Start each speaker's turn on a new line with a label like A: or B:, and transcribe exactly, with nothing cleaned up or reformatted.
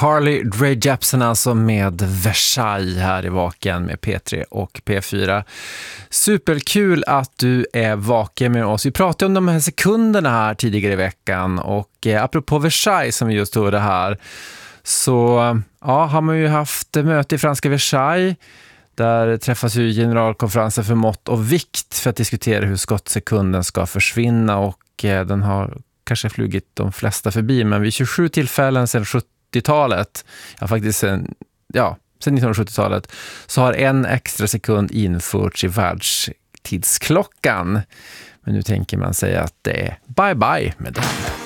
A: Carly Rae Jepsen alltså med Versailles här i Vaken med P tre och P fyra. Superkul att du är vaken med oss. Vi pratade om de här sekunderna här tidigare i veckan och eh, apropå Versailles som vi just tog det här, så ja, har man ju haft möte i franska Versailles. Där träffas ju generalkonferensen för mått och vikt för att diskutera hur skottsekunden ska försvinna, och eh, den har kanske flugit de flesta förbi, men vid tjugosju tillfällen sedan sjuttiotalet, ja faktiskt sen, ja, sedan nittonhundrasjuttiotalet, så har en extra sekund införts i världstidsklockan. Men nu tänker man säga att det är bye bye med den.